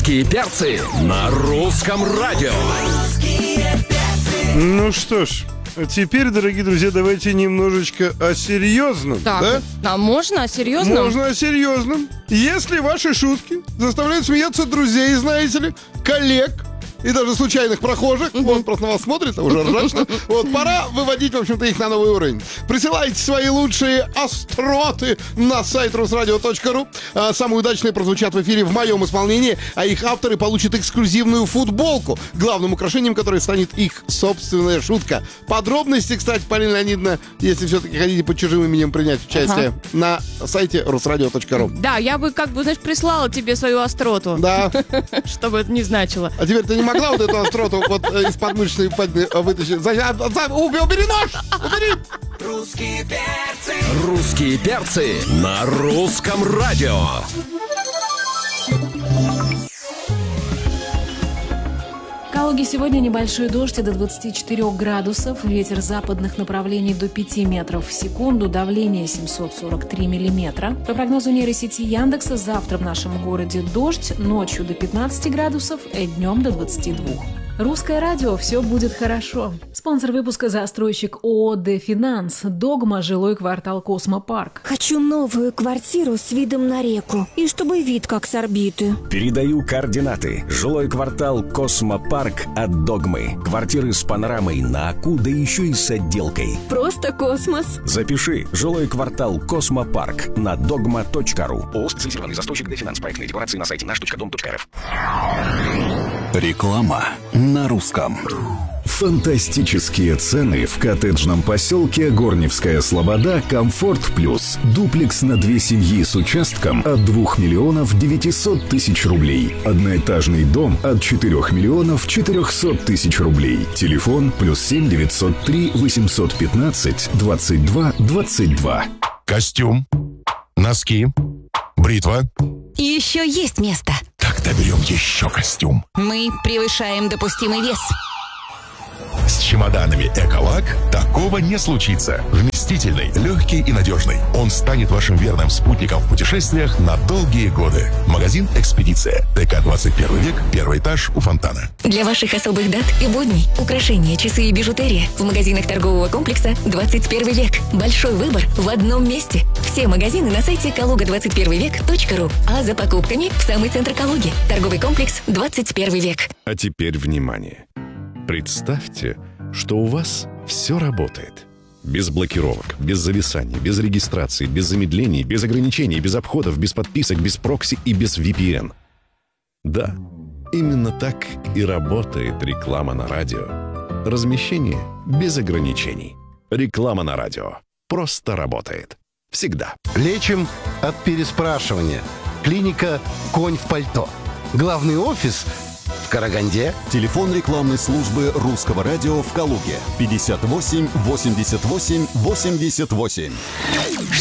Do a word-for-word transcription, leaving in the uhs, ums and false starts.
Русские перцы на русском радио. Ну что ж, теперь, дорогие друзья, давайте немножечко о серьезном. Так, да? а можно о серьезном? Можно о серьезном. Если ваши шутки заставляют смеяться друзей, знаете ли, коллег и даже случайных прохожих, mm-hmm. вот просто на вас смотрит, а уже ржачно, вот, пора выводить, в общем-то, их на новый уровень. Присылайте свои лучшие остроты на сайт русрадио точка ру. А, самые удачные прозвучат в эфире в моем исполнении, а их авторы получат эксклюзивную футболку, главным украшением которой станет их собственная шутка. Подробности, кстати, Полина Леонидовна, если все-таки хотите под чужим именем принять участие, ага. на сайте русрадио точка ру. Да, я бы, как бы, знаешь, прислала тебе свою остроту. Да. Чтобы это не значило. А теперь ты не могла вот эту остроту вот из подмышечной вытащить? Убери нож! Убери! Русские перцы. Русские перцы на русском радио. В Калуге сегодня небольшой дождь до двадцати четырёх градусов, ветер западных направлений до пяти метров в секунду, давление семьсот сорок три миллиметра. По прогнозу нейросети Яндекса, завтра в нашем городе дождь, ночью до пятнадцати градусов, и днем до двадцати двух. Русское радио, все будет хорошо. Спонсор выпуска — застройщик ООО «Дефинанс». Догма, жилой квартал «Космопарк». Хочу новую квартиру с видом на реку. И чтобы вид как с орбиты. Передаю координаты. Жилой квартал «Космопарк» от Догмы. Квартиры с панорамой на Аку, да еще и с отделкой. Просто космос. Запиши. Жилой квартал «Космопарк» на догма точка ру. ООО «Специализированный застройщик «Дефинанс». Проектные декларации на сайте наш точка дом точка рф. Реклама на русском. Фантастические цены в коттеджном поселке Горневская Слобода «Комфорт Плюс». Дуплекс на две семьи с участком от двух миллионов девятисот тысяч рублей. Одноэтажный дом от четырех миллионов четырехсот тысяч рублей. Телефон плюс семь девятьсот три восемьсот пятнадцать двадцать два двадцать два. Костюм, носки, бритва. И еще есть место. Тогда берем еще костюм. Мы превышаем допустимый вес. С чемоданами «Эколак» такого не случится. Вместительный, легкий и надежный. Он станет вашим верным спутником в путешествиях на долгие годы. Магазин «Экспедиция». ТК двадцать первый век, первый этаж у фонтана. Для ваших особых дат и будней украшения, часы и бижутерия в магазинах торгового комплекса «двадцать первый век». Большой выбор в одном месте. Все магазины на сайте калуга двадцать первый век точка ру. А за покупками в самый центр Калуги. Торговый комплекс «двадцать первый век». А теперь внимание. Представьте, что у вас все работает. Без блокировок, без зависаний, без регистрации, без замедлений, без ограничений, без обходов, без подписок, без прокси и без ви пи эн. Да, именно так и работает реклама на радио. Размещение без ограничений. Реклама на радио просто работает. Всегда. Лечим от переспрашивания. Клиника «Конь в пальто». Главный офис в Караганде. Телефон рекламной службы русского радио в Калуге. пятьдесят восемь восемьдесят восемь восемьдесят восемь.